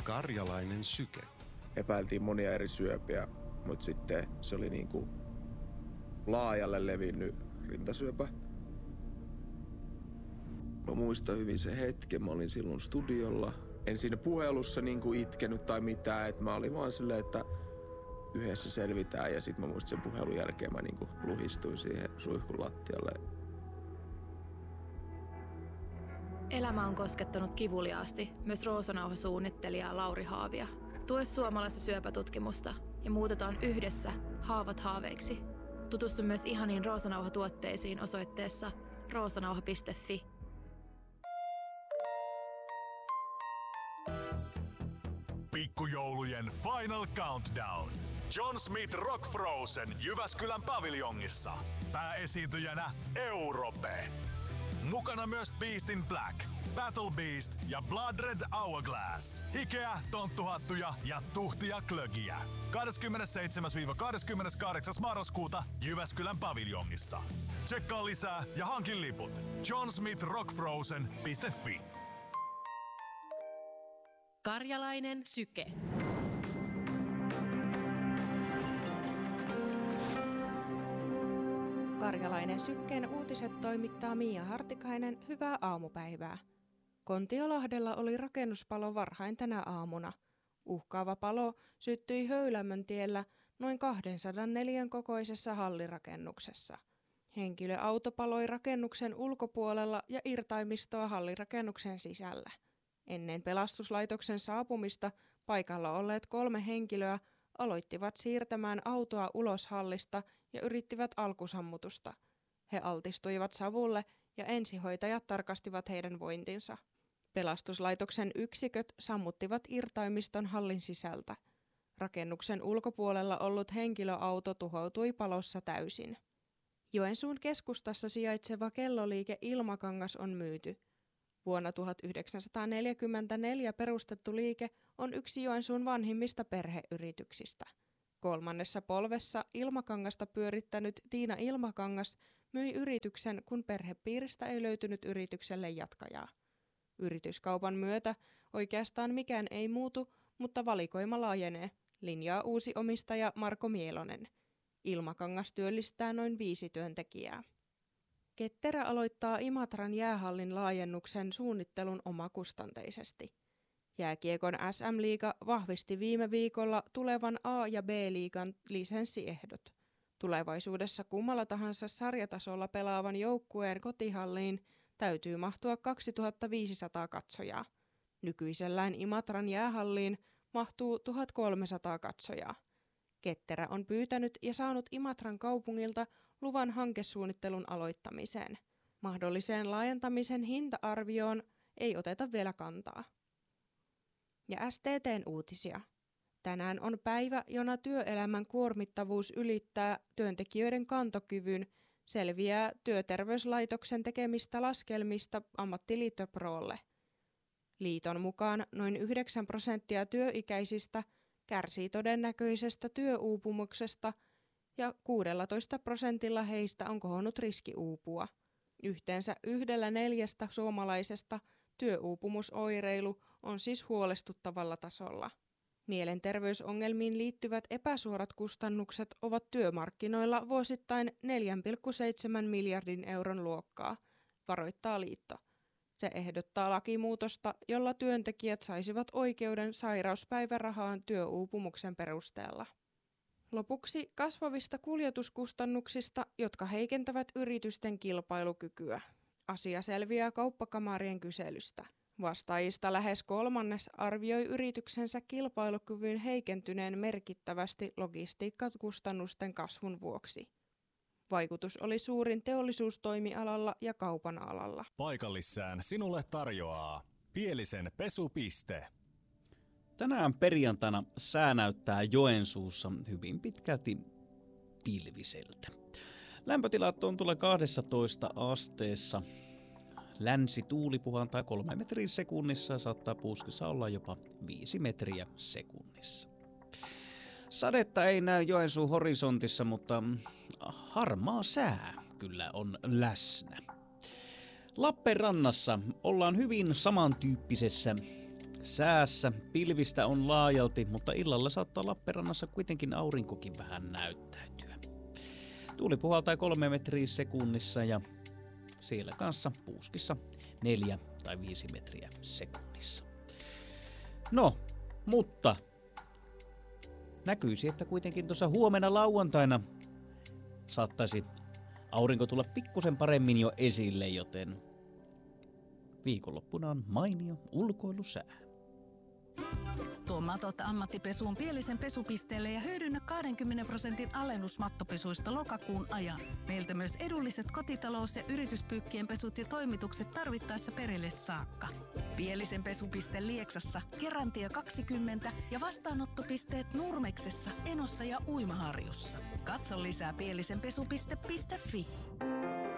Karjalainen syke. Epäiltiin monia eri syöpiä, mutta sitten se oli niinku laajalle levinnyt rintasyöpä. Mä muistan hyvin sen hetken, mä olin silloin studiolla. En siinä puhelussa niinku itkenyt tai mitään, että mä olin vaan silleen, että yhdessä selvitään. Ja sit mä muistin sen puhelun jälkeen mä niinku luhistuin siihen suihkun lattialle. Elämä on koskettanut kivuliaasti myös Roosanauha-suunnittelijaa Lauri Haavia. Tue suomalaista syöpätutkimusta ja muutetaan yhdessä haavat haaveiksi. Tutustu myös ihaniin Roosanauha-tuotteisiin osoitteessa roosanauha.fi. Pikkujoulujen Final Countdown. John Smith Rock Frozen Jyväskylän paviljongissa. Pääesiintyjänä Europe. Mukana myös Beast in Black, Battle Beast ja Blood Red Hourglass. Hikeä, tonttuhattuja ja tuhtia klögiä. 27-28. marraskuuta Jyväskylän paviljongissa. Tsekkaa lisää ja hankin liput johnsmithrockfrozen.fi. Karjalainen syke. Karjalainen sykkeen uutiset toimittaa Mia Hartikainen. Hyvää aamupäivää. Kontiolahdella oli rakennuspalo varhain tänä aamuna. Uhkaava palo syttyi Höylämöntiellä noin 200 neliön kokoisessa hallirakennuksessa. Henkilöauto paloi rakennuksen ulkopuolella ja irtaimistoa hallirakennuksen sisällä. Ennen pelastuslaitoksen saapumista paikalla olleet 3 henkilöä aloittivat siirtämään autoa ulos hallista ja yrittivät alkusammutusta. He altistuivat savulle ja ensihoitajat tarkastivat heidän vointinsa. Pelastuslaitoksen yksiköt sammuttivat irtaimiston hallin sisältä. Rakennuksen ulkopuolella ollut henkilöauto tuhoutui palossa täysin. Joensuun keskustassa sijaitseva kelloliike Ilmakangas on myyty. Vuonna 1944 perustettu liike on yksi Joensuun vanhimmista perheyrityksistä. 3. polvessa Ilmakangasta pyörittänyt Tiina Ilmakangas myi yrityksen, kun perhepiiristä ei löytynyt yritykselle jatkajaa. Yrityskaupan myötä oikeastaan mikään ei muutu, mutta valikoima laajenee, linjaa uusi omistaja Marko Mielonen. Ilmakangas työllistää noin 5 työntekijää. Ketterä aloittaa Imatran jäähallin laajennuksen suunnittelun omakustanteisesti. Jääkiekon SM-liiga vahvisti viime viikolla tulevan A- ja B-liigan lisenssiehdot. Tulevaisuudessa kummalla tahansa sarjatasolla pelaavan joukkueen kotihalliin täytyy mahtua 2500 katsojaa. Nykyisellään Imatran jäähalliin mahtuu 1300 katsojaa. Ketterä on pyytänyt ja saanut Imatran kaupungilta luvan hankesuunnittelun aloittamiseen. Mahdolliseen laajentamisen hinta-arvioon ei oteta vielä kantaa. Ja STT:n uutisia. Tänään on päivä, jona työelämän kuormittavuus ylittää työntekijöiden kantokyvyn, selviää Työterveyslaitoksen tekemistä laskelmista Ammattiliitto Prolle. Liiton mukaan noin 9% työikäisistä kärsii todennäköisestä työuupumuksesta ja 16% heistä on kohonnut riski uupua. Yhteensä 1/4 suomalaisesta työuupumusoireilu on siis huolestuttavalla tasolla. Mielenterveysongelmiin liittyvät epäsuorat kustannukset ovat työmarkkinoilla vuosittain 4,7 miljardin euron luokkaa, varoittaa liitto. Se ehdottaa lakimuutosta, jolla työntekijät saisivat oikeuden sairauspäivärahaan työuupumuksen perusteella. Lopuksi kasvavista kuljetuskustannuksista, jotka heikentävät yritysten kilpailukykyä. Asia selviää kauppakamarien kyselystä. Vastaajista lähes 1/3 arvioi yrityksensä kilpailukyvyn heikentyneen merkittävästi logistiikkakustannusten kasvun vuoksi. Vaikutus oli suurin teollisuustoimialalla ja kaupan alalla. Paikallissään sinulle tarjoaa Pielisen pesupiste. Tänään perjantaina sää näyttää Joensuussa hyvin pitkälti pilviseltä. Lämpötilat on tulee 12 asteessa. Länsituuli puhaltaa 3 metriä sekunnissa ja saattaa puuskissa olla jopa 5 metriä sekunnissa. Sadetta ei näy Joensuun horisontissa, mutta harmaa sää kyllä on läsnä. Lappeenrannassa ollaan hyvin samantyyppisessä säässä. Pilvistä on laajalti, mutta illalla saattaa Lappeenrannassa kuitenkin aurinkokin vähän näyttäytyä. Tuuli puhaltaa 3 metriä sekunnissa ja siellä kanssa puuskissa 4 tai 5 metriä sekunnissa. No, mutta näkyisi, että kuitenkin tuossa huomenna lauantaina saattaisi aurinko tulla pikkusen paremmin jo esille, joten viikonloppuna on mainio ulkoilusää. Tuo matot ammattipesuun Pielisen pesupisteelle ja hyödynnä 20% alennus mattopesuista lokakuun ajan. Meiltä myös edulliset kotitalous- ja yrityspyykkien pesut ja toimitukset tarvittaessa perille saakka. Pielisen pesupiste Lieksassa, Kerantie 20 ja vastaanottopisteet Nurmeksessa, Enossa ja Uimaharjussa. Katso lisää pielisenpesupiste.fi.